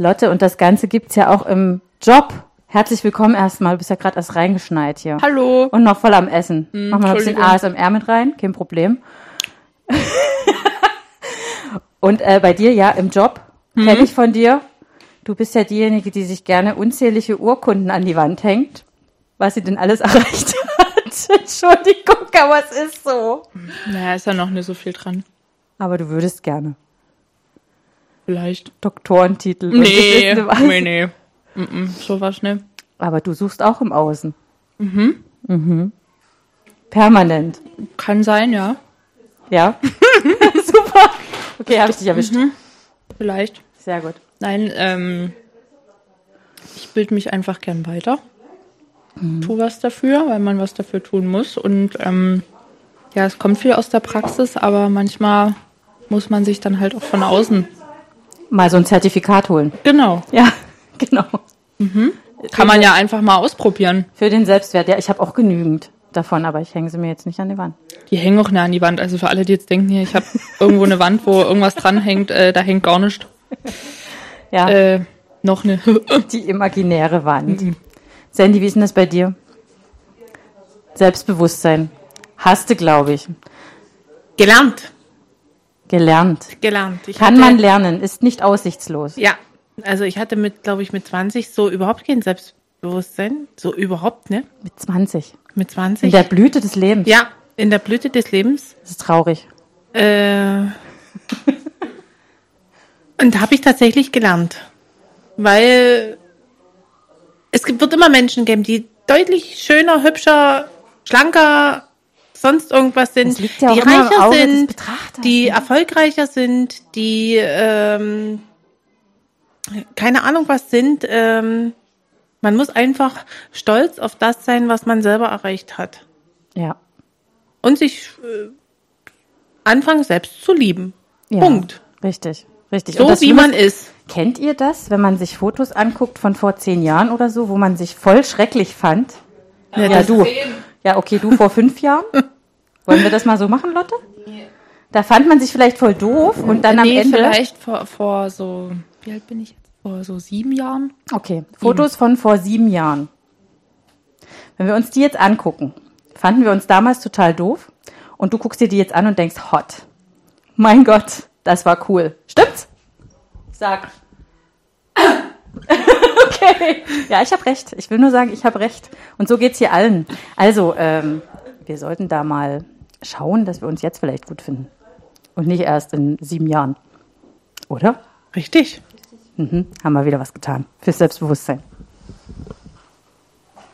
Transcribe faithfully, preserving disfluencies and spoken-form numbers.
Lotte, und das Ganze gibt's ja auch im Job. Herzlich willkommen erstmal. Du bist ja gerade erst reingeschneit hier. Hallo. Und noch voll am Essen. Hm, Mach mal noch ein bisschen A S M R mit rein, kein Problem. Und äh, bei dir, ja, im Job, mhm. kenne ich von dir. Du bist ja diejenige, die sich gerne unzählige Urkunden an die Wand hängt, was sie denn alles erreicht hat. Entschuldigung, aber es ist so. Naja, ist ja noch nicht so viel dran. Aber du würdest gerne. Vielleicht. Doktorentitel. Nee, nee, nee. Mm-mm, sowas nicht. Aber du suchst auch im Außen. Mhm. Mhm. Permanent. Kann sein, ja. Ja? Super. Okay, habe ich dich erwischt. Mhm. Vielleicht. Sehr gut. Nein, ähm, ich bilde mich einfach gern weiter. Mhm. Tu was dafür, weil man was dafür tun muss. Und ähm, ja, es kommt viel aus der Praxis, aber manchmal muss man sich dann halt auch von außen mal so ein Zertifikat holen. Genau. Ja, genau. Mhm. Kann man ja einfach mal ausprobieren. Für den Selbstwert. Ja, ich habe auch genügend davon, aber ich hänge sie mir jetzt nicht an die Wand. Die hängen auch nicht an die Wand. Also für alle, die jetzt denken, hier, ich habe irgendwo eine Wand, wo irgendwas dranhängt, äh, da hängt gar nichts. Ja. Äh, noch eine. Die imaginäre Wand. Mhm. Sandy, wie ist denn das bei dir? Selbstbewusstsein. Hast du, glaube ich. Gelernt. Gelernt. Gelernt. Ich Kann hatte, man lernen, ist nicht aussichtslos. Ja, also ich hatte mit, glaube ich, mit zwanzig so überhaupt kein Selbstbewusstsein. So überhaupt, ne? Mit zwanzig. Mit zwanzig. In der Blüte des Lebens. Ja, in der Blüte des Lebens. Das ist traurig. Äh, und da habe ich tatsächlich gelernt. Weil es gibt, wird immer Menschen geben, die deutlich schöner, hübscher, schlanker, sonst irgendwas sind, ja die reicher sind, die erfolgreicher sind, die ähm, keine Ahnung was sind. Ähm, man muss einfach stolz auf das sein, was man selber erreicht hat. Ja. Und sich äh, anfangen, selbst zu lieben. Ja, Punkt. Richtig, richtig. So wie man ist. Kennt ihr das, wenn man sich Fotos anguckt von vor zehn Jahren oder so, wo man sich voll schrecklich fand? Ja, ja du. Ja, okay, du vor fünf Jahren? Wollen wir das mal so machen, Lotte? Da fand man sich vielleicht voll doof und dann nee, am Ende... vielleicht vor, vor so... Wie alt bin ich jetzt? Vor so sieben Jahren? Okay, Fotos von vor sieben Jahren. Wenn wir uns die jetzt angucken, fanden wir uns damals total doof und du guckst dir die jetzt an und denkst, hot. Mein Gott, das war cool. Stimmt's? Sag. Okay. Ja, ich habe recht. Ich will nur sagen, ich habe recht. Und so geht's hier allen. Also, ähm, wir sollten da mal schauen, dass wir uns jetzt vielleicht gut finden. Und nicht erst in sieben Jahren. Oder? Richtig. Mhm. Haben wir wieder was getan. Fürs Selbstbewusstsein.